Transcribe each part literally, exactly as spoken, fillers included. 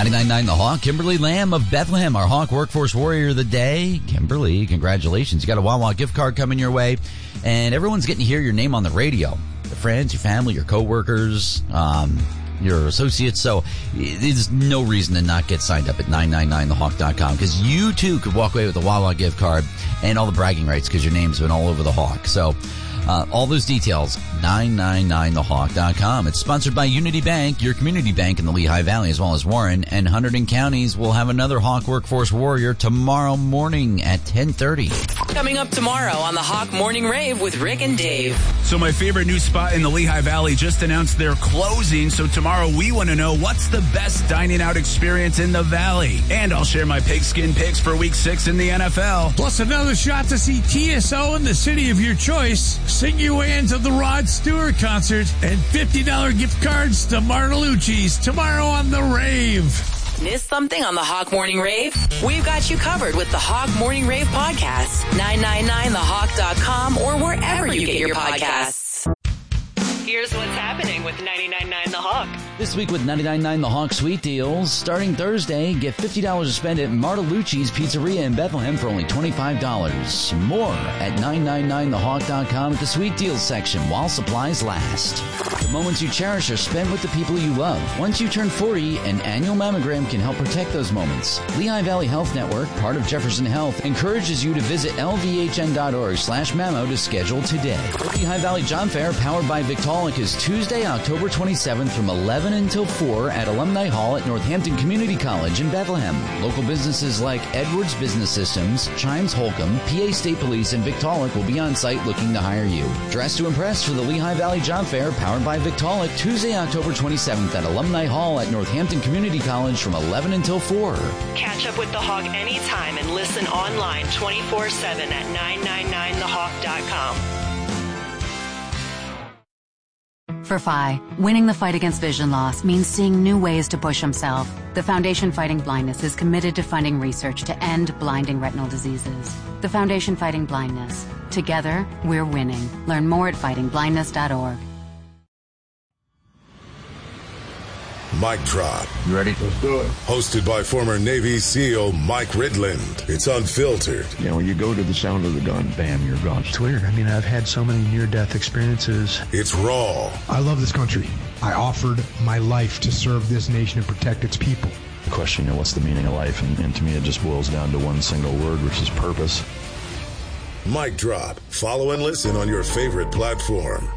ninety-nine point nine The Hawk, Kimberly Lamb of Bethlehem, our Hawk Workforce Warrior of the Day. Kimberly, congratulations. You got a Wawa gift card coming your way, and everyone's getting to hear your name on the radio. Your friends, your family, your coworkers, um, your associates. So there's no reason to not get signed up at nine nine nine the hawk dot com, because you too could walk away with a Wawa gift card and all the bragging rights because your name's been all over the Hawk. So Uh, all those details, nine nine nine the hawk dot com. It's sponsored by Unity Bank, your community bank in the Lehigh Valley, as well as Warren. And Hunterdon counties will have another Hawk Workforce Warrior tomorrow morning at ten thirty. Coming up tomorrow on the Hawk Morning Rave with Rick and Dave. So my favorite new spot in the Lehigh Valley just announced they're closing. So tomorrow we want to know what's the best dining out experience in the Valley. And I'll share my pigskin picks for week six in the N F L. Plus another shot to see T S O in the city of your choice. Sing you in to the Rod Stewart concert and fifty dollars gift cards to Martalucci's tomorrow on The Rave. Miss something on the Hawk Morning Rave? We've got you covered with the Hawk Morning Rave podcast. nine nine nine the hawk dot com or wherever you get your podcasts. Here's what's happening with ninety-nine point nine The Hawk. This week with ninety-nine point nine The Hawk Sweet Deals. Starting Thursday, get fifty dollars to spend at Martalucci's Pizzeria in Bethlehem for only twenty-five dollars. More at nine nine nine the hawk dot com at the Sweet Deals section while supplies last. The moments you cherish are spent with the people you love. Once you turn forty, an annual mammogram can help protect those moments. Lehigh Valley Health Network, part of Jefferson Health, encourages you to visit L V H N dot org slash mammo to schedule today. The Lehigh Valley John Fair, powered by Victaulic, is Tuesday, October twenty-seventh from eleven until four at Alumni Hall at Northampton Community College in Bethlehem. Local businesses like Edwards Business Systems, Chimes Holcomb, P A State Police, and Victaulic will be on site looking to hire you. Dress to impress for the Lehigh Valley John Fair, powered by Victaulic, Tuesday, October twenty-seventh at Alumni Hall at Northampton Community College from eleven until four. Catch up with The Hawk anytime and listen online twenty-four seven at nine nine nine the hawk dot com. For F I, winning the fight against vision loss means seeing new ways to push himself. The Foundation Fighting Blindness is committed to funding research to end blinding retinal diseases. The Foundation Fighting Blindness. Together, we're winning. Learn more at fighting blindness dot org. Mic Drop. You ready? Let's do it. Hosted by former Navy SEAL Mike Ridland. It's unfiltered. You know, when you go to the sound of the gun, bam, you're gone. It's weird. I mean, I've had so many near-death experiences. It's raw. I love this country. I offered my life to serve this nation and protect its people. The question, you know, what's the meaning of life? And, and to me, it just boils down to one single word, which is purpose. Mic Drop. Follow and listen on your favorite platform.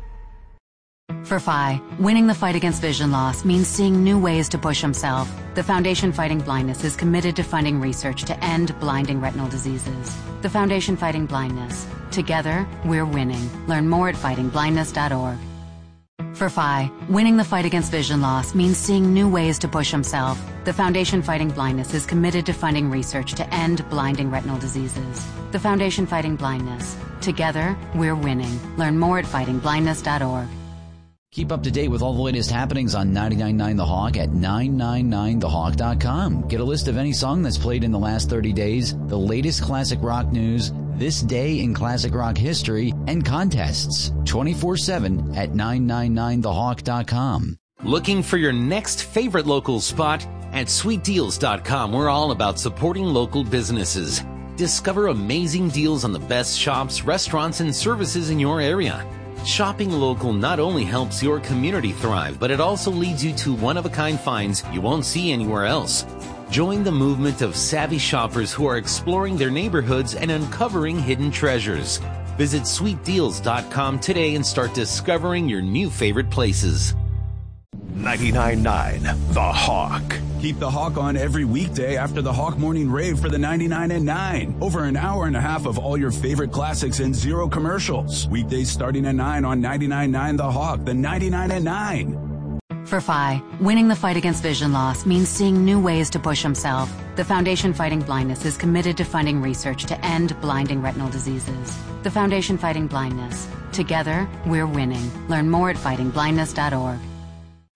For F I, winning the fight against vision loss means seeing new ways to push himself. The Foundation Fighting Blindness is committed to funding research to end blinding retinal diseases. The Foundation Fighting Blindness. Together, we're winning. Learn more at fighting blindness dot org. For F I, winning the fight against vision loss means seeing new ways to push himself. The Foundation Fighting Blindness is committed to funding research to end blinding retinal diseases. The Foundation Fighting Blindness. Together, we're winning. Learn more at fighting blindness dot org. Keep up to date with all the latest happenings on ninety-nine point nine The Hawk at nine nine nine the hawk dot com. Get a list of any song that's played in the last thirty days, the latest classic rock news, this day in classic rock history, and contests twenty-four seven at nine nine nine the hawk dot com. Looking for your next favorite local spot? At sweet deals dot com, we're all about supporting local businesses. Discover amazing deals on the best shops, restaurants, and services in your area. Shopping local not only helps your community thrive, but it also leads you to one-of-a-kind finds you won't see anywhere else. Join the movement of savvy shoppers who are exploring their neighborhoods and uncovering hidden treasures. Visit sweet deals dot com today and start discovering your new favorite places. ninety-nine point nine The Hawk. Keep the Hawk on every weekday after the Hawk Morning Rave for the ninety-nine and nine. Over an hour and a half of all your favorite classics and zero commercials. Weekdays starting at nine on ninety-nine point nine The Hawk, the ninety-nine and nine. For F I, winning the fight against vision loss means seeing new ways to push himself. The Foundation Fighting Blindness is committed to funding research to end blinding retinal diseases. The Foundation Fighting Blindness. Together, we're winning. Learn more at fighting blindness dot org.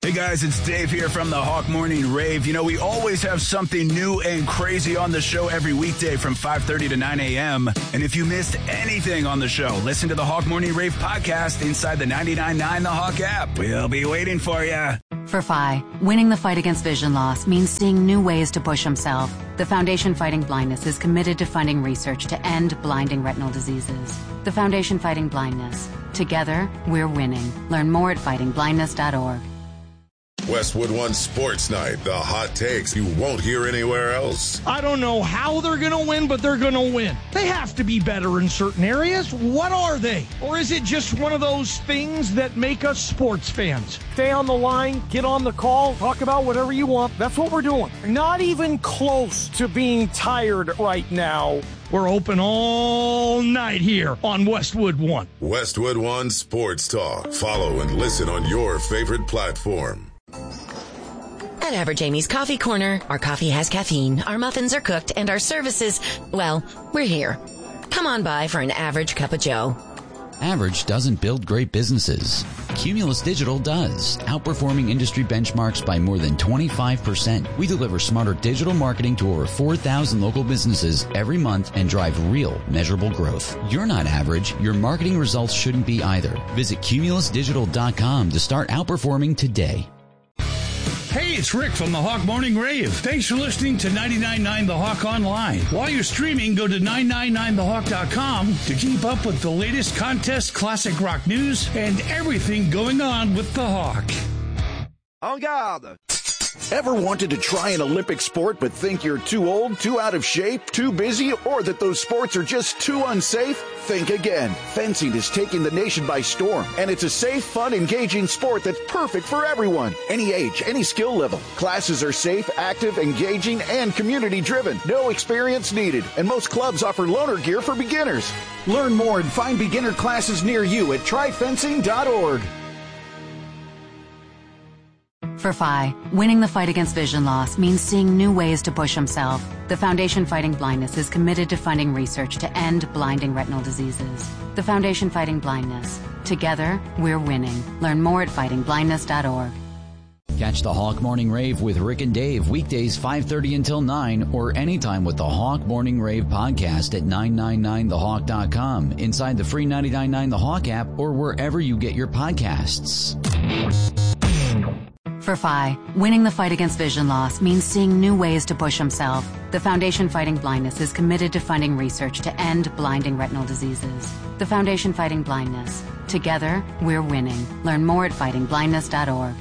Hey guys, it's Dave here from the Hawk Morning Rave. You know, we always have something new and crazy on the show every weekday from five thirty to nine a.m. And if you missed anything on the show, listen to the Hawk Morning Rave podcast inside the ninety-nine point nine The Hawk app. We'll be waiting for you. For Phi, winning the fight against vision loss means seeing new ways to push himself. The Foundation Fighting Blindness is committed to funding research to end blinding retinal diseases. The Foundation Fighting Blindness. Together, we're winning. Learn more at fighting blindness dot org. Westwood One Sports Night, the hot takes you won't hear anywhere else. I don't know how they're going to win, but they're going to win. They have to be better in certain areas. What are they? Or is it just one of those things that make us sports fans? Stay on the line, get on the call, talk about whatever you want. That's what we're doing. Not even close to being tired right now. We're open all night here on Westwood One. Westwood One Sports Talk. Follow and listen on your favorite platform. At Average Amy's Coffee Corner, our coffee has caffeine, our muffins are cooked, and our services, well, we're here. Come on by for an average cup of joe. Average doesn't build great businesses. Cumulus Digital does, outperforming industry benchmarks by more than twenty-five percent. We deliver smarter digital marketing to over four thousand local businesses every month and drive real, measurable growth. You're not average. Your marketing results shouldn't be either. Visit cumulus digital dot com to start outperforming today. Hey, it's Rick from the Hawk Morning Rave. Thanks for listening to ninety-nine point nine The Hawk Online. While you're streaming, go to nine nine nine the hawk dot com to keep up with the latest contests, classic rock news, and everything going on with the Hawk. En garde! Ever wanted to try an Olympic sport but think you're too old, too out of shape, too busy, or that those sports are just too unsafe? Think again. Fencing is taking the nation by storm, and it's a safe, fun, engaging sport that's perfect for everyone. Any age, any skill level. Classes are safe, active, engaging, and community-driven. No experience needed, and most clubs offer loaner gear for beginners. Learn more and find beginner classes near you at try fencing dot org. For Phi, winning the fight against vision loss means seeing new ways to push himself. The Foundation Fighting Blindness is committed to funding research to end blinding retinal diseases. The Foundation Fighting Blindness. Together, we're winning. Learn more at fighting blindness dot org. Catch the Hawk Morning Rave with Rick and Dave weekdays five thirty until nine or anytime with the Hawk Morning Rave podcast at nine nine nine the hawk dot com, inside the free ninety-nine point nine The Hawk app, or wherever you get your podcasts. For Phi, winning the fight against vision loss means seeing new ways to push himself. The Foundation Fighting Blindness is committed to funding research to end blinding retinal diseases. The Foundation Fighting Blindness. Together, we're winning. Learn more at fighting blindness dot org.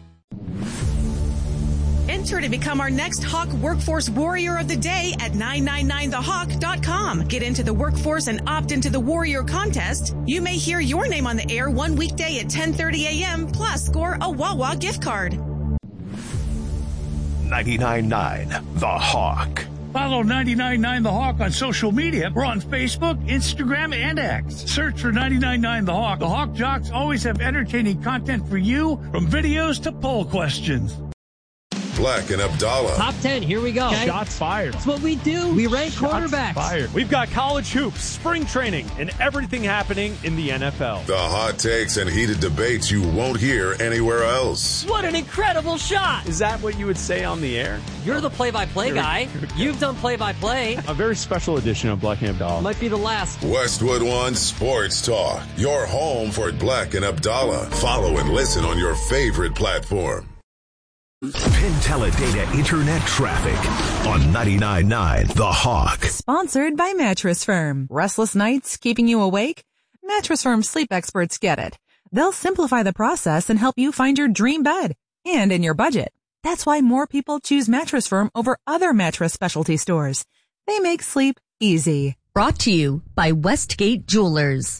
Enter to become our next Hawk Workforce Warrior of the Day at nine nine nine the hawk dot com. Get into the workforce and opt into the Warrior contest. You may hear your name on the air one weekday at ten thirty a.m. plus score a Wawa gift card. ninety-nine point nine The Hawk. Follow ninety-nine point nine The Hawk on social media. We're on Facebook, Instagram, and X. Search for ninety-nine point nine The Hawk. The Hawk Jocks always have entertaining content for you, from videos to poll questions. Black and Abdallah. Top ten, here we go. Okay. Shots fired. That's what we do. We rank Shots quarterbacks. Fired. We've got college hoops, spring training, and everything happening in the N F L. The hot takes and heated debates you won't hear anywhere else. What an incredible shot. Is that what you would say on the air? You're the play-by-play You're, guy. You've done play-by-play. A very special edition of Black and Abdallah. Might be the last. Westwood One Sports Talk. Your home for Black and Abdallah. Follow and listen on your favorite platform. Penteledata Internet Traffic on ninety-nine point nine The Hawk. Sponsored by Mattress Firm. Restless nights keeping you awake? Mattress Firm sleep experts get it. They'll simplify the process and help you find your dream bed, and in your budget. That's why more people choose Mattress Firm over other mattress specialty stores. They make sleep easy. Brought to you by Westgate Jewelers.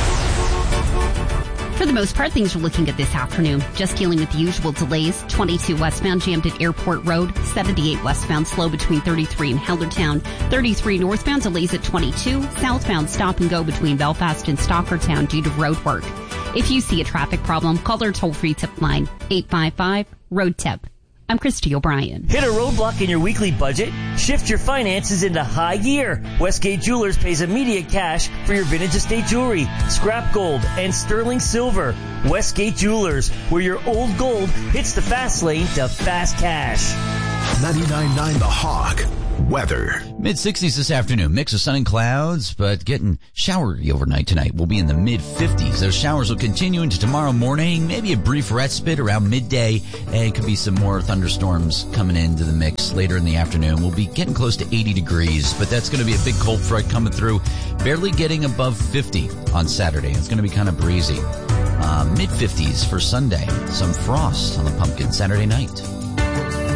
For the most part, things are looking good this afternoon. Just dealing with the usual delays. twenty-two westbound jammed at Airport Road. seventy-eight westbound slow between thirty-three and Hellertown. thirty-three northbound delays at twenty-two. Southbound stop and go between Belfast and Stockertown due to road work. If you see a traffic problem, call our toll-free tip line, eight five five, road tip. I'm Christy O'Brien. Hit a roadblock in your weekly budget? Shift your finances into high gear. Westgate Jewelers pays immediate cash for your vintage estate jewelry, scrap gold, and sterling silver. Westgate Jewelers, where your old gold hits the fast lane to fast cash. ninety-nine point nine The Hawk. Weather. mid sixties this afternoon. Mix of sun and clouds, but getting showery overnight tonight. We'll be in the mid fifties. Those showers will continue into tomorrow morning. Maybe a brief respite around midday. And it could be some more thunderstorms coming into the mix later in the afternoon. We'll be getting close to eighty degrees, but that's going to be a big cold front coming through. Barely getting above fifty on Saturday. It's going to be kind of breezy. Uh, mid fifties for Sunday. Some frost on the pumpkin Saturday night.